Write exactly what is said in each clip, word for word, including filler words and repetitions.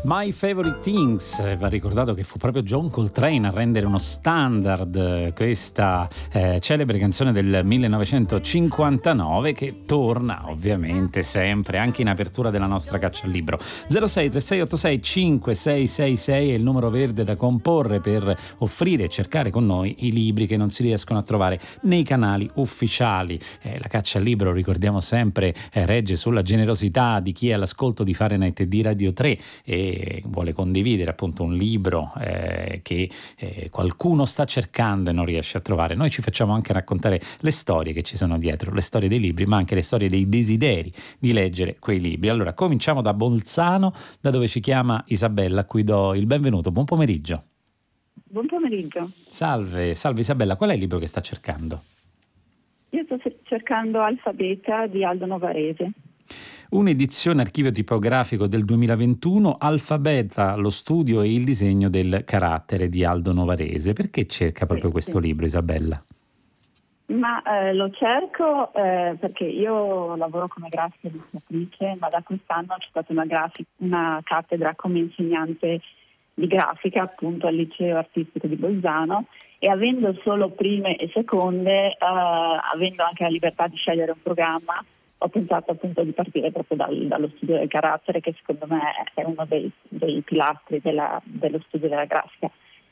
My Favorite Things, va ricordato che fu proprio John Coltrane a rendere uno standard questa eh, celebre canzone del millenovecentocinquantanove, che torna ovviamente sempre anche in apertura della nostra caccia al libro. zero sei tre sei otto sei cinque sei sei sei è il numero verde da comporre per offrire e cercare con noi i libri che non si riescono a trovare nei canali ufficiali. Eh, la caccia al libro, ricordiamo sempre, eh, regge sulla generosità di chi è all'ascolto di Fahrenheit e di Radio tre e vuole condividere appunto un libro eh, che eh, qualcuno sta cercando e non riesce a trovare. Noi ci facciamo anche raccontare le storie che ci sono dietro, le storie dei libri, ma anche le storie dei desideri di leggere quei libri. Allora, cominciamo da Bolzano, da dove ci chiama Isabella, a cui do il benvenuto. Buon pomeriggio. Buon pomeriggio. Salve, salve Isabella, qual è il libro che sta cercando? Io sto cercando Alfabeta di Aldo Novarese. Un'edizione archivio tipografico del duemilaventuno, Alfabeta, lo studio e il disegno del carattere di Aldo Novarese. Perché cerca proprio sì, questo sì. libro, Isabella? Ma eh, lo cerco eh, perché io lavoro come grafica illustratrice, ma da quest'anno c'è stata una, grafica, una cattedra come insegnante di grafica appunto al liceo artistico di Bolzano, e avendo solo prime e seconde, eh, avendo anche la libertà di scegliere un programma, ho pensato appunto di partire proprio dal, dallo studio del carattere, che secondo me è uno dei, dei pilastri della, dello studio della grafica.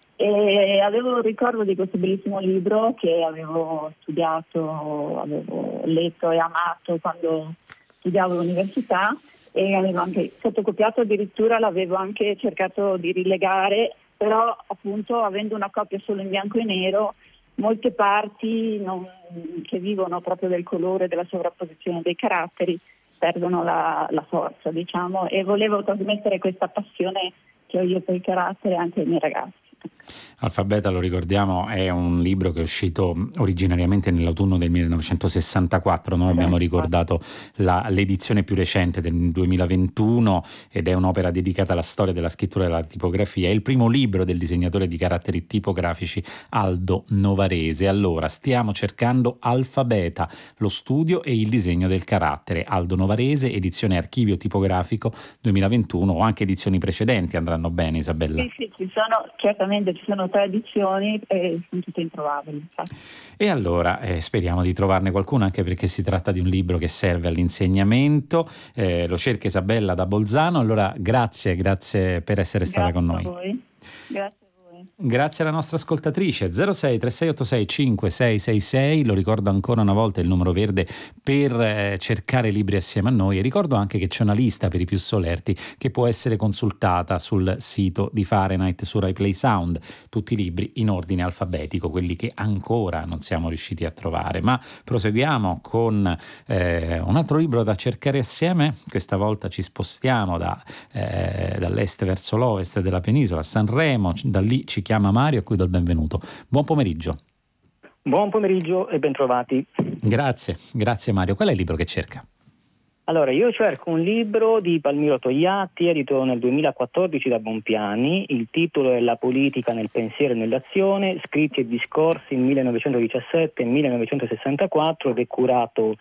E avevo il ricordo di questo bellissimo libro che avevo studiato, avevo letto e amato quando studiavo all'università, e avevo anche fotocopiato, addirittura l'avevo anche cercato di rilegare, però appunto avendo una copia solo in bianco e nero, molte parti non, che vivono proprio del colore, della sovrapposizione dei caratteri, perdono la, la forza, diciamo, e volevo trasmettere questa passione che ho io per il carattere anche ai miei ragazzi. Alfabeta, lo ricordiamo, è un libro che è uscito originariamente nell'autunno del millenovecentosessantaquattro. Noi abbiamo ricordato la, l'edizione più recente del duemilaventuno, ed è un'opera dedicata alla storia della scrittura e della tipografia. È il primo libro del disegnatore di caratteri tipografici Aldo Novarese. Allora, stiamo cercando Alfabeta, lo studio e il disegno del carattere. Aldo Novarese, edizione archivio tipografico duemilaventuno, o anche edizioni precedenti andranno bene, Isabella? Sì, sì, ci sono, certamente ci sono tre edizioni e sono tutte introvabili. Infatti. E allora eh, speriamo di trovarne qualcuno, anche perché si tratta di un libro che serve all'insegnamento. Eh, lo cerca Isabella da Bolzano. Allora grazie, grazie per essere Grazie stata con noi. A voi. Grazie. Grazie alla nostra ascoltatrice. Zero sei tre sei otto sei cinque sei sei sei, lo ricordo ancora una volta, il numero verde per eh, cercare libri assieme a noi, e ricordo anche che c'è una lista per i più solerti che può essere consultata sul sito di Fahrenheit su RaiPlay Sound, tutti i libri in ordine alfabetico, quelli che ancora non siamo riusciti a trovare. Ma proseguiamo con eh, un altro libro da cercare assieme. Questa volta ci spostiamo da, eh, dall'est verso l'ovest della penisola, a Sanremo. Da lì ci chiama Mario, a cui do il benvenuto. Buon pomeriggio. Buon pomeriggio e bentrovati. Grazie, grazie Mario. Qual è il libro che cerca? Allora, io cerco un libro di Palmiro Togliatti, edito nel duemilaquattordici da Bompiani. Il titolo è La politica nel pensiero e nell'azione, scritti e discorsi millenovecentodiciassette millenovecentosessantaquattro, ed è curato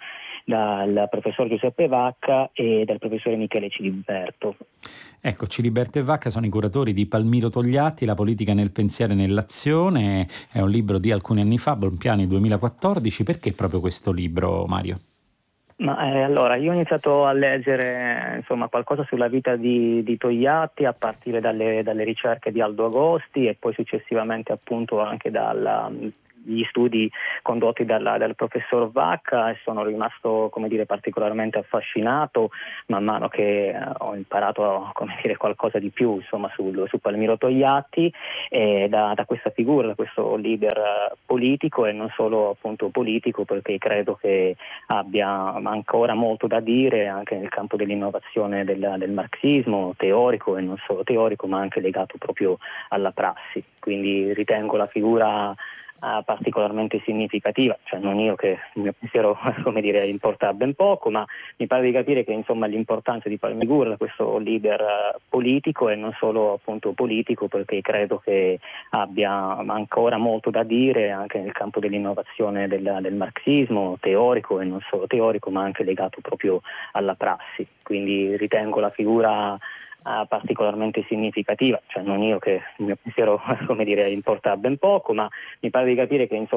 dal professor Giuseppe Vacca e dal professore Michele Ciliberto. Ecco, Ciliberto e Vacca sono i curatori di Palmiro Togliatti, La politica nel pensiero e nell'azione. È un libro di alcuni anni fa, Bompiani duemilaquattordici. Perché proprio questo libro, Mario? Ma eh, allora, io ho iniziato a leggere insomma qualcosa sulla vita di, di Togliatti a partire dalle, dalle ricerche di Aldo Agosti, e poi successivamente appunto anche dalla gli studi condotti dalla, dal professor Vacca, e sono rimasto, come dire, particolarmente affascinato man mano che eh, ho imparato, come dire, qualcosa di più insomma sul, su Palmiro Togliatti, e da, da questa figura, da questo leader eh, politico, e non solo appunto politico, perché credo che abbia ancora molto da dire anche nel campo dell'innovazione del, del marxismo, teorico e non solo teorico, ma anche legato proprio alla prassi. Quindi ritengo la figura Uh, particolarmente significativa, cioè non io, che il mio pensiero, come dire, importa ben poco, ma mi pare di capire che insomma l'importanza di Palmiro da questo leader uh, politico, e non solo appunto politico, perché credo che abbia ancora molto da dire anche nel campo dell'innovazione del, del marxismo, teorico e non solo teorico, ma anche legato proprio alla prassi. Quindi ritengo la figura uh, particolarmente significativa, cioè non io, che il mio pensiero come dire importa ben poco, ma mi pare di capire che insomma